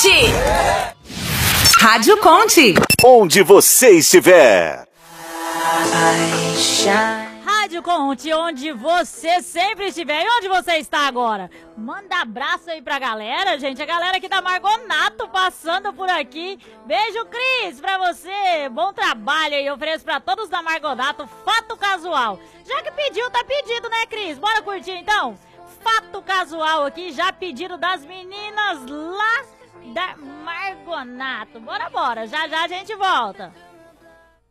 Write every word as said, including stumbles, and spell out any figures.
Conte! Rádio Conte! Onde você estiver. Rádio Conte, onde você sempre estiver. E onde você está agora? Manda abraço aí pra galera, gente. A galera aqui da Margonato passando por aqui. Beijo, Cris, pra você. Bom trabalho aí. Eu ofereço pra todos da Margonato Fato Casual. Já que pediu, tá pedido, né, Cris? Bora curtir, então? Fato Casual aqui, já pedido das meninas lá da Margonato. Bora, bora. Já, já a gente volta.